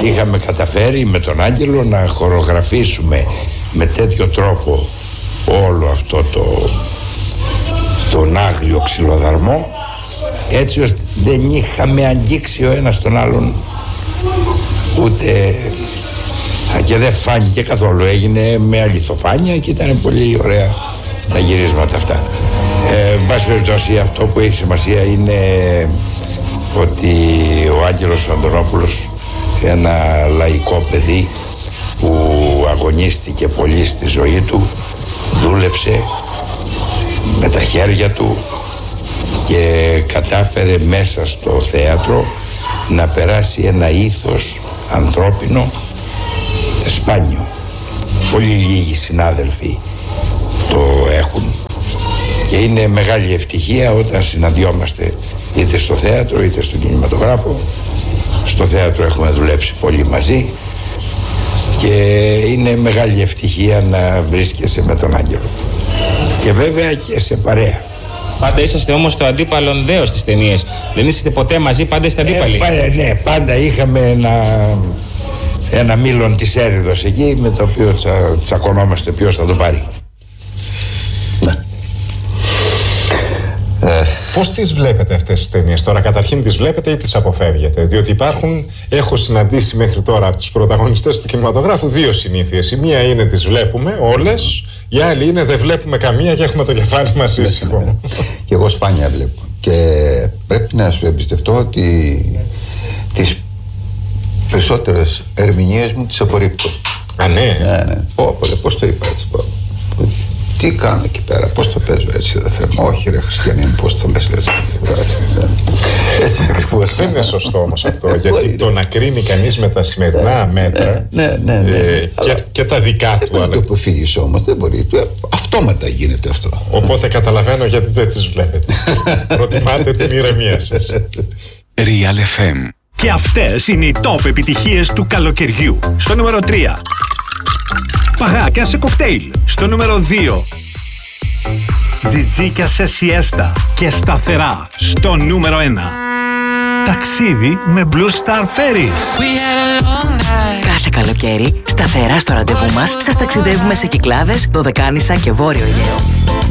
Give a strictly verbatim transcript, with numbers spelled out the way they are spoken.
είχαμε καταφέρει με τον Άγγελο να χορογραφήσουμε με τέτοιο τρόπο όλο αυτό το τον άγριο ξυλοδαρμό, έτσι ώστε δεν είχαμε αγγίξει ο ένας τον άλλον ούτε, και δεν φάνηκε καθόλου, έγινε με αληθοφάνεια και ήταν πολύ ωραία τα γυρίσματα αυτά. Ε, εν πάση περιπτώσει, αυτό που έχει σημασία είναι ότι ο Άγγελος Αντωνόπουλος, ένα λαϊκό παιδί που αγωνίστηκε πολύ στη ζωή του, δούλεψε με τα χέρια του και κατάφερε μέσα στο θέατρο να περάσει ένα ήθος ανθρώπινο σπάνιο. Πολύ λίγοι συνάδελφοι το έχουν και είναι μεγάλη ευτυχία όταν συναντιόμαστε είτε στο θέατρο είτε στον κινηματογράφο. Στο θέατρο έχουμε δουλέψει πολύ μαζί και είναι μεγάλη ευτυχία να βρίσκεσαι με τον Άγγελο και βέβαια και σε παρέα. Πάντα είσαστε όμως το αντίπαλον δέος στις ταινίες. Δεν είσαστε ποτέ μαζί, πάντα είστε αντίπαλοι. Ε, ναι, πάντα είχαμε ένα, ένα μήλον της έρηδος εκεί με το οποίο τσα, τσακωνόμαστε ποιος θα το πάρει. Ναι. Ε, πώς τις βλέπετε αυτές τις ταινίες τώρα? Καταρχήν τις βλέπετε ή τις αποφεύγετε? Διότι υπάρχουν, έχω συναντήσει μέχρι τώρα από τους πρωταγωνιστές του κινηματογράφου δύο συνήθειες. Η μία είναι τις βλέπουμε όλες, η άλλη είναι δεν βλέπουμε καμία και έχουμε το κεφάλι μας ήσυχο. Και εγώ σπάνια βλέπω. Και πρέπει να σου εμπιστευτώ ότι τις περισσότερες ερμηνείες μου τις απορρίπτω. Α, ναι. Ναι, ναι. Πω, πω, πώς το είπα έτσι, πω. Τι κάνω εκεί πέρα, πώς το παίζω έτσι, αδερφέ μου? Όχι ρε Χριστιανή μου, πώς το λες έτσι? Έτσι ακριβώς. Δεν είναι σωστό όμως αυτό, γιατί το να κρίνει κανείς με τα σημερινά μέτρα ναι, ναι, ναι, ε, και, και τα δικά του. Δεν μπορεί να το αποφύγεις όμως, δεν μπορεί. Αυτόματα γίνεται αυτό. Οπότε καταλαβαίνω γιατί δεν τις βλέπετε. Προτιμάτε την ηρεμία σας. Real εφ εμ. Και αυτές είναι οι top επιτυχίες του καλοκαιριού. Στο νούμερο τρία. Παγάκια σε κοκτέιλ. Στο νούμερο δύο. Τζιτζίκια σε σιέστα και σταθερά. Στο νούμερο ένα. Ταξίδι με Blue Star Ferries. Κάθε καλοκαίρι, σταθερά στο ραντεβού μας, σας ταξιδεύουμε σε Κυκλάδες, Δωδεκάνησα και Βόρειο Αιγαίο.